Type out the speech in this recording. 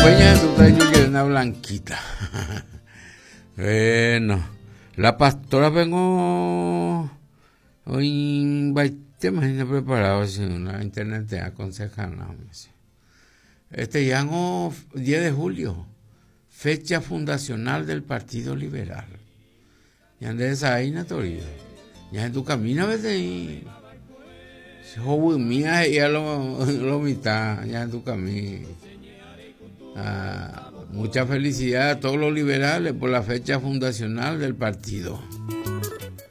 Peña de tu que una blanquita. Bueno, la pastora vengo hoy imagina preparado si una internet te aconseja no, ya no 10 de julio, fecha fundacional del Partido Liberal. Ya andes ahí Natorio. Ya en tu camino a veces mía ya lo mitad ya en tu camino. Mucha felicidad a todos los liberales por la fecha fundacional del partido.